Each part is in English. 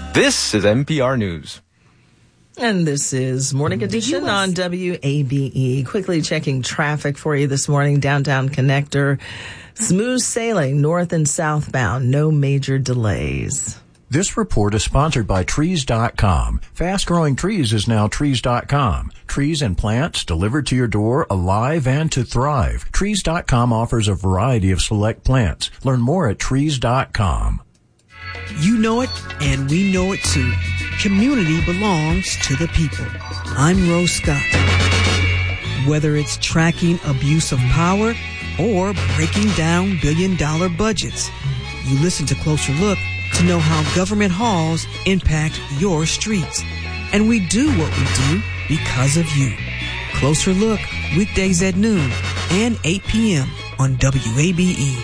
This is NPR News. And this is Morning Edition on WABE. Quickly checking traffic for you this morning. Downtown Connector, smooth sailing north and southbound. No major delays. This report is sponsored by Trees.com. Fast Growing Trees is now Trees.com. Trees and plants delivered to your door alive and to thrive. Trees.com offers a variety of select plants. Learn more at Trees.com. You know it, and we know it too. Community belongs to the people. I'm Rose Scott. Whether it's tracking abuse of power or breaking down billion-dollar budgets, you listen to Closer Look to know how government halls impact your streets. And we do what we do because of you. Closer Look, weekdays at noon and 8 p.m. on WABE.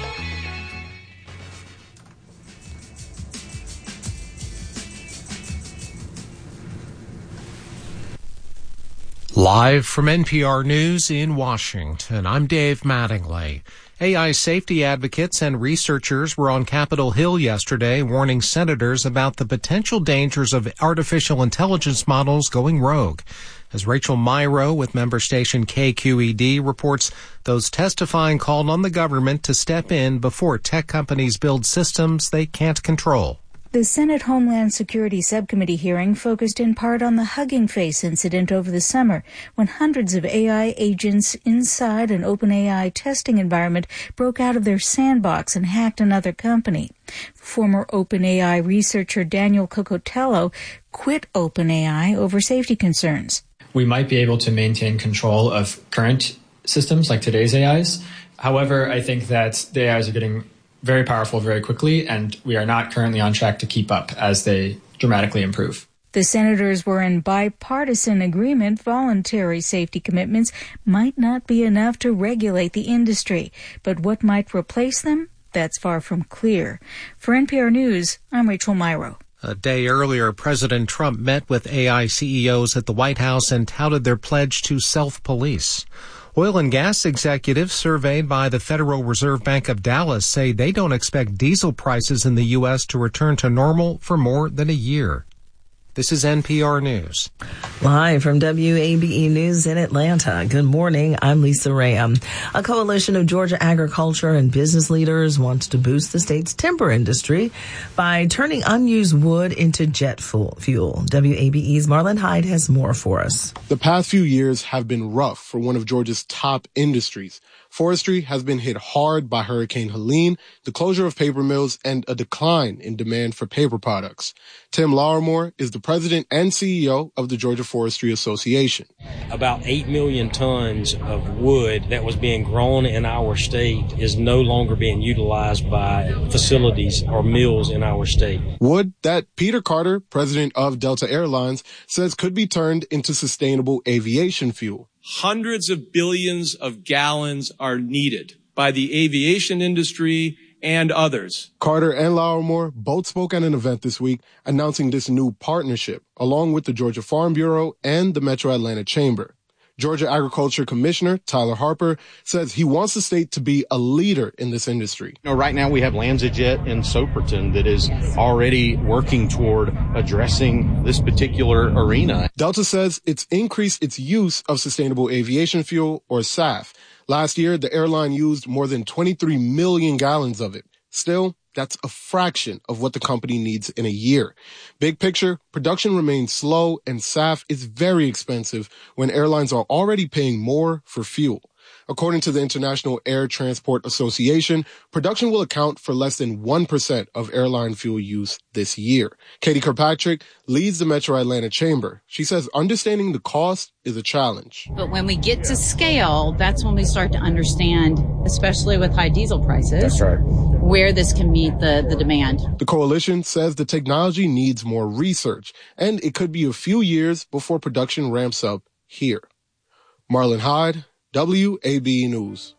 Live from NPR News in Washington, I'm Dave Mattingly. AI safety advocates and researchers were on Capitol Hill yesterday warning senators about the potential dangers of artificial intelligence models going rogue. As Rachel Myrow with member station KQED reports, those testifying called on the government to step in before tech companies build systems they can't control. The Senate Homeland Security Subcommittee hearing focused in part on the Hugging Face incident over the summer, when hundreds of AI agents inside an OpenAI testing environment broke out of their sandbox and hacked another company. Former OpenAI researcher Daniel Cocotello quit OpenAI over safety concerns. We might be able to maintain control of current systems like today's AIs. However, I think that the AIs are getting very powerful very quickly, and we are not currently on track to keep up as they dramatically improve. The senators were in bipartisan agreement voluntary safety commitments might not be enough to regulate the industry, but what might replace them? That's far from clear. For NPR News, I'm Rachel Myrow. A day earlier, President Trump met with AI CEOs at the White House and touted their pledge to self-police. Oil and gas executives surveyed by the Federal Reserve Bank of Dallas say they don't expect diesel prices in the U.S. to return to normal for more than a year. This is NPR News. Live from WABE News in Atlanta. Good morning. I'm Lisa Ram. A coalition of Georgia agriculture and business leaders wants to boost the state's timber industry by turning unused wood into jet fuel. WABE's Marlon Hyde has more for us. The past few years have been rough for one of Georgia's top industries. Forestry has been hit hard by Hurricane Helene, the closure of paper mills, and a decline in demand for paper products. Tim Lauermore is the president and CEO of the Georgia Forestry Association. About 8 million tons of wood that was being grown in our state is no longer being utilized by facilities or mills in our state. Wood that Peter Carter, president of Delta Airlines, says could be turned into sustainable aviation fuel. Hundreds of billions of gallons are needed by the aviation industry and others. Carter and Lauermore both spoke at an event this week announcing this new partnership, along with the Georgia Farm Bureau and the Metro Atlanta Chamber. Georgia Agriculture Commissioner Tyler Harper says he wants the state to be a leader in this industry. Right now we have LanzaJet in Soperton that is already working toward addressing this particular arena. Delta says it's increased its use of sustainable aviation fuel, or SAF. Last year, the airline used more than 23 million gallons of it. Still, that's a fraction of what the company needs in a year. Big picture, production remains slow and SAF is very expensive when airlines are already paying more for fuel. According to the International Air Transport Association, production will account for less than 1% of airline fuel use this year. Katie Kirkpatrick leads the Metro Atlanta Chamber. She says understanding the cost is a challenge. But when we get to scale, that's when we start to understand, especially with high diesel prices, That's right, where this can meet the demand. The coalition says the technology needs more research, and it could be a few years before production ramps up here. Marlon Hyde, WABE News.